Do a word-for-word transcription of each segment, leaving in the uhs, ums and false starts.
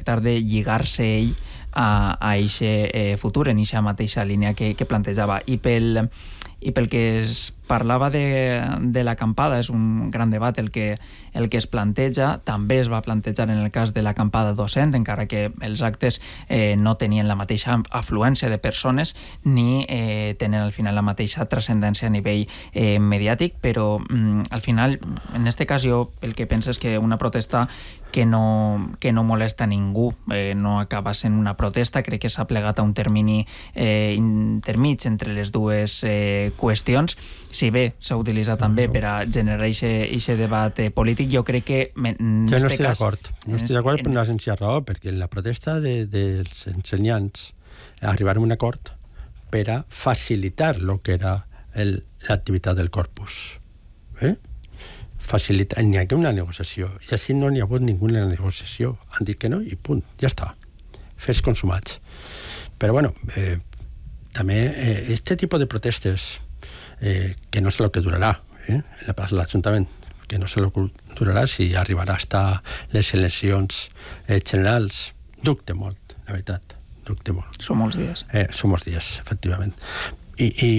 tractar de lligar-se ell a aquest eh, futur, en aquesta mateixa línia que, que plantejava. I pel, i pel que es parlava de, de l'acampada, és un gran debat el que, el que es planteja. També es va plantejar en el cas de l'acampada docent, encara que els actes eh, no tenien la mateixa afluència de persones ni eh, tenen al final la mateixa transcendència a nivell eh, mediàtic, però mm, al final, en este cas jo el que penso és que una protesta que no, que no molesta a ningú eh, no acaba sent una protesta. Crec que s'ha plegat a un termini eh, intermig entre les dues eh, qüestions. Si bé s'ha utilitzat també per a generar aquest debat eh, polític, jo crec que en jo no este estic cas... d'acord. No estic d'acord per una senzilla raó, perquè la protesta de, dels ensenyants arribar a un acord per a facilitar el que era l'activitat del corpus. Eh? Facilitar, n'hi ha que una negociació. I així no n'hi ha hagut ninguna negociació. Han dit que no i punt, ja està. Fets consumats. Però, bueno, eh, també eh, este tipus de protestes eh, que no sé el que durarà eh, en la plaça de l'Ajuntament, que no sé el que durarà si arribarà hasta les eleccions eh, generals. Dubte molt, la veritat. Dubte molt. Són molts dies. Eh, són molts dies, efectivament. I, i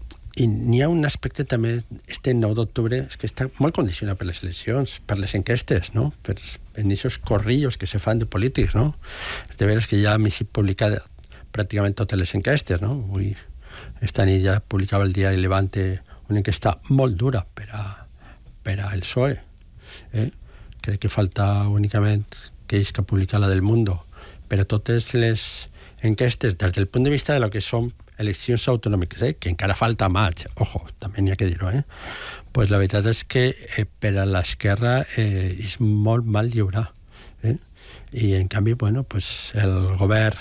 I n'hi ha un aspecte també, este nou d'octubre, és que està molt condicionat per les eleccions, per les enquestes, no? Per, en aquests corrillos que se fan de polítics, no? De veres que ja m'he publicat pràcticament totes les enquestes, no? Avui, esta nit ja publicava el diari Levante una enquesta molt dura per a, per a el P S O E. Eh? Crec que falta únicament que ells que publica la del Mundo, però totes les enquestes, des del punt de vista de lo que són eleccions autonòmiques, eh? Que encara falta maig, ojo, també n'hi ha que dir-ho, eh? Pues la veritat és que eh, per a l'esquerra eh, és molt mal lliurar, eh? I en canvi, bueno, pues el govern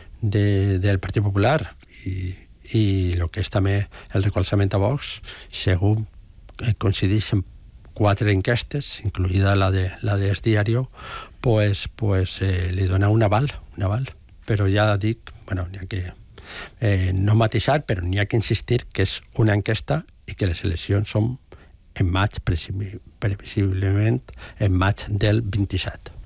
de, del Partit Popular i, i el que és també el recolzament a Vox, segur que coincideix en quatre enquestes, incluïda la de la de Es Diario, pues, pues eh, li dona un aval, un aval. Però ja dic, bueno, n'hi ha que Eh, no matisar, però n'hi ha que insistir que és una enquesta i que les eleccions són en maig, previsiblement en maig del vint-i-set.